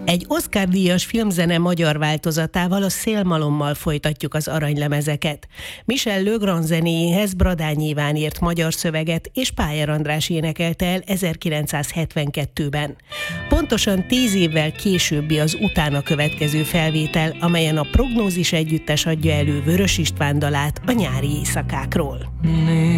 Egy Oscar-díjas filmzene magyar változatával, a Szélmalommal folytatjuk az aranylemezeket. Michel Legrand zenéjéhez Bradányi Iván írt magyar szöveget, és Pályár András énekelte el 1972-ben. Pontosan 10 évvel későbbi az utána következő felvétel, amelyen a Prognózis együttes adja elő Vörös István dalát a Nyári éjszakákról.